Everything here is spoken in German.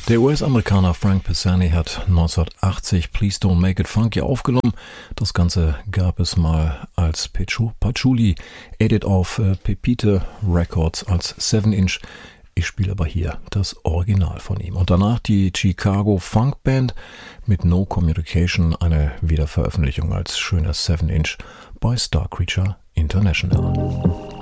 Der US-Amerikaner Frank Pisani hat 1980 Please Don't Make It Funky aufgenommen. Das Ganze gab es mal als Patchouli Edit auf Pepite Records als 7-Inch. Ich spiele aber hier das Original von ihm. Und danach die Chicago Funk Band mit No Communication, eine Wiederveröffentlichung als schöner 7-Inch bei Star Creature International.